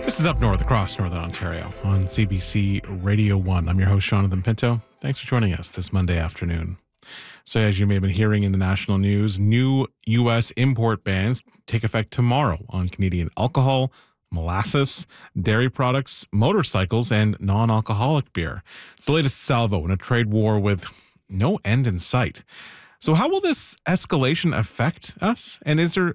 This is Up North across Northern Ontario on CBC Radio 1. I'm your host, Jonathan Pinto. Thanks for joining us this Monday afternoon. So as you may have been hearing in the national news, new U.S. import bans take effect tomorrow on Canadian alcohol, molasses, dairy products, motorcycles, and non-alcoholic beer. It's the latest salvo in a trade war with no end in sight. So how will this escalation affect us? And is there